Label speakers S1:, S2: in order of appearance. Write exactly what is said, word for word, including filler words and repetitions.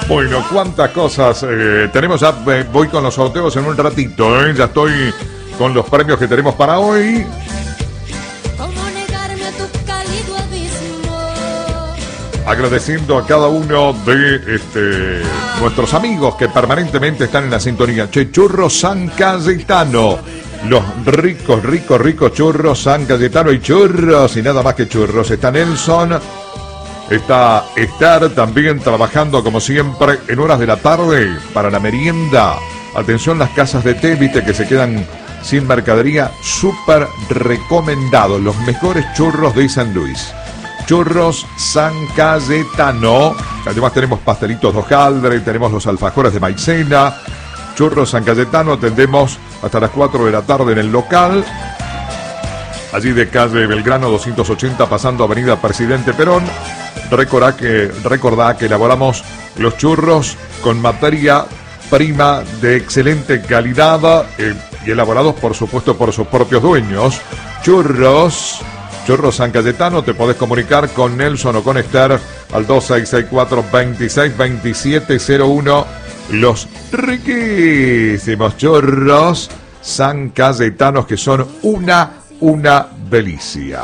S1: Bueno, cuántas cosas eh, tenemos ya. Eh, voy con los sorteos en un ratito. Eh, ya estoy con los premios que tenemos para hoy. Agradeciendo a cada uno de este, nuestros amigos que permanentemente están en la sintonía. Che, Churros San Cayetano. Los ricos, ricos, ricos churros San Cayetano y churros y nada más que churros. Está Nelson, está Esther también trabajando como siempre en horas de la tarde para la merienda. Atención, las casas de té, viste que se quedan sin mercadería. Súper recomendados. Los mejores churros de San Luis. Churros San Cayetano. Además tenemos pastelitos de hojaldre, tenemos los alfajores de maicena. Churros San Cayetano, atendemos hasta las cuatro de la tarde en el local. Allí de calle Belgrano doscientos ochenta, pasando avenida Presidente Perón. Recordá que, recordá que elaboramos los churros con materia prima de excelente calidad eh, y elaborados por supuesto por sus propios dueños. Churros Churros San Cayetano, te podés comunicar con Nelson o con Esther al dos seis seis cuatro, veintiséis veintisiete cero uno. Los riquísimos churros San Cayetanos que son una, una delicia.